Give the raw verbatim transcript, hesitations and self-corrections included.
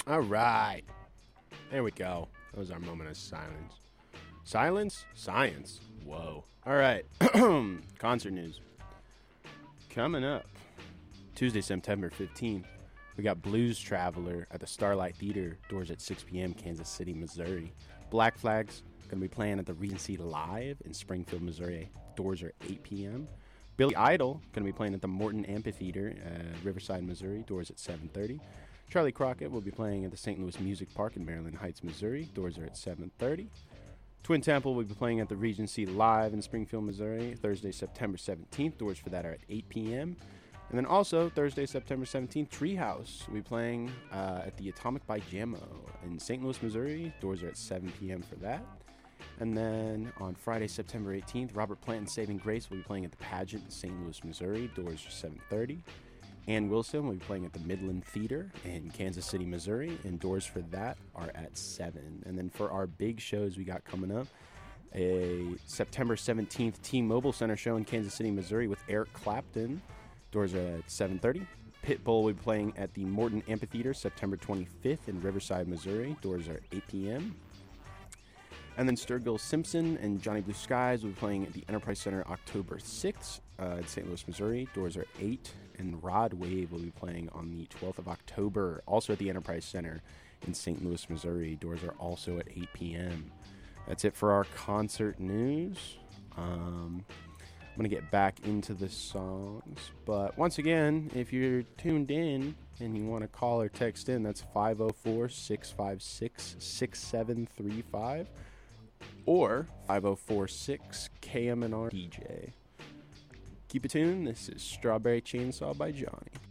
All right. There we go. That was our moment of silence. Silence? Science. Whoa. All right. Concert news. Coming up Tuesday, September fifteenth, we got Blues Traveler at the Starlight Theater. Doors at six p.m., Kansas City, Missouri. Black Flag's going to be playing at the Regency Live in Springfield, Missouri. Doors are eight p.m. Billy Idol going to be playing at the Morton Amphitheater at Riverside, Missouri. Doors at seven thirty. Charlie Crockett will be playing at the Saint Louis Music Park in Maryland Heights, Missouri. Doors are at seven thirty. Twin Temple will be playing at the Regency Live in Springfield, Missouri, Thursday, September seventeenth. Doors for that are at eight p.m. And then also, Thursday, September seventeenth, Treehouse will be playing uh, at the Atomic by Jammo in Saint Louis, Missouri. Doors are at seven p.m. for that. And then on Friday, September eighteenth, Robert Plant and Saving Grace will be playing at the Pageant in Saint Louis, Missouri. Doors are seven thirty. Ann Wilson will be playing at the Midland Theater in Kansas City, Missouri, and doors for that are at seven. And then for our big shows we got coming up, a September seventeenth T-Mobile Center show in Kansas City, Missouri with Eric Clapton. Doors are at seven thirty. Pitbull will be playing at the Morton Amphitheater September twenty-fifth in Riverside, Missouri. Doors are at eight p.m. And then Sturgill Simpson and Johnny Blue Skies will be playing at the Enterprise Center October sixth uh, in Saint Louis, Missouri. Doors are at eight. And Rod Wave will be playing on the twelfth of October, also at the Enterprise Center in Saint Louis, Missouri. Doors are also at eight p.m. That's it for our concert news. Um, I'm going to get back into the songs. But once again, if you're tuned in and you want to call or text in, that's five oh four, six five six, six seven three five or five oh four six K M N R D J. Keep it tuned. This is Strawberry Chainsaw by Johnny.